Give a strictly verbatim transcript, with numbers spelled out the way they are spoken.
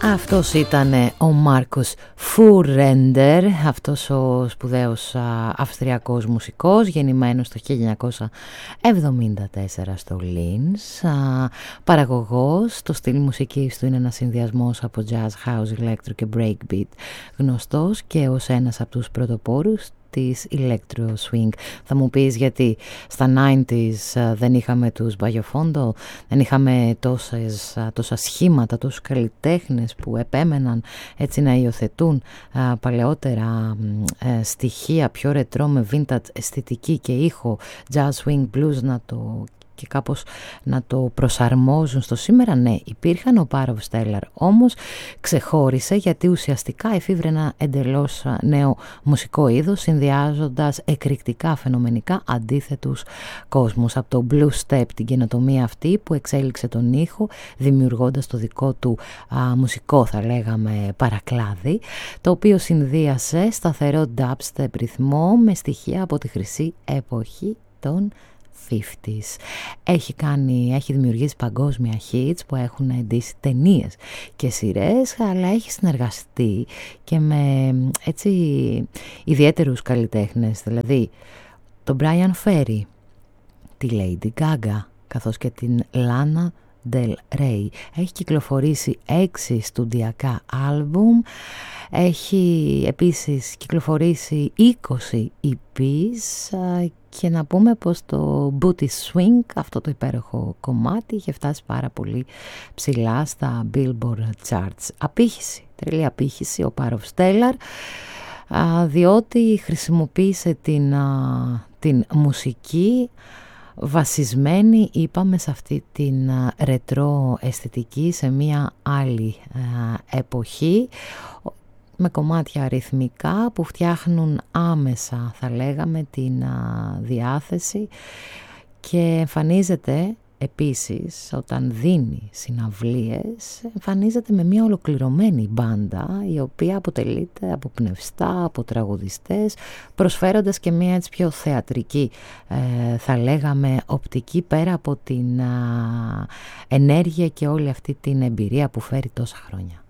Αυτός ήταν ο Μάρκος Φουρέντερ, αυτός ο σπουδαίος α, αυστριακός μουσικός, γεννημένος το χίλια εννιακόσια εβδομήντα τέσσερα στο Λίνς, α, παραγωγός. Το στυλ μουσικής του είναι ένας συνδυασμός από jazz, house, electro και breakbeat, γνωστός και ως ένας από τους πρωτοπόρους της electro swing. Θα μου πεις γιατί στα ενενήντα δεν είχαμε τους Μπαγιοφόντο, δεν είχαμε τόσες, τόσα σχήματα, τόσους καλλιτέχνες που επέμεναν έτσι να υιοθετούν α, παλαιότερα α, στοιχεία πιο ρετρό με vintage αισθητική και ήχο, jazz, swing, blues, να το και κάπως να το προσαρμόζουν στο σήμερα. Ναι, υπήρχαν. Ο Πάροβ Στέλλαρ όμως ξεχώρισε γιατί ουσιαστικά εφήβρε ένα εντελώς νέο μουσικό είδος, συνδυάζοντας εκρηκτικά φαινομενικά αντίθετους κόσμους. Από το blue step, την καινοτομία αυτή που εξέλιξε τον ήχο δημιουργώντας το δικό του α, μουσικό, θα λέγαμε, παρακλάδι, το οποίο συνδύασε σταθερό dubstep ρυθμό με στοιχεία από τη χρυσή εποχή των πενήντα. Έχει, κάνει, έχει δημιουργήσει παγκόσμια hits που έχουν εντύσει ταινίες και σειρές, αλλά έχει συνεργαστεί και με έτσι ιδιαίτερους καλλιτέχνες, δηλαδή τον Brian Ferry, τη Lady Gaga καθώς και την Lana Del Rey. Έχει κυκλοφορήσει έξι στουντιακά άλμπουμ, έχει επίσης κυκλοφορήσει είκοσι ι πις και να πούμε πως το Booty Swing, αυτό το υπέροχο κομμάτι, είχε φτάσει πάρα πολύ ψηλά στα Billboard Charts. Απήχηση, τρελή απήχηση ο Πάροβ Στέλλαρ, διότι χρησιμοποίησε την, την μουσική βασισμένη, είπαμε, σε αυτή την ρετρό αισθητική, σε μια άλλη εποχή, με κομμάτια αριθμικά που φτιάχνουν άμεσα, θα λέγαμε, την α, διάθεση, και εμφανίζεται επίσης όταν δίνει συναυλίες, εμφανίζεται με μια ολοκληρωμένη μπάντα η οποία αποτελείται από πνευστά, από τραγουδιστές, προσφέροντας και μια έτσι πιο θεατρική, ε, θα λέγαμε, οπτική, πέρα από την α, ενέργεια και όλη αυτή την εμπειρία που φέρει τόσα χρόνια.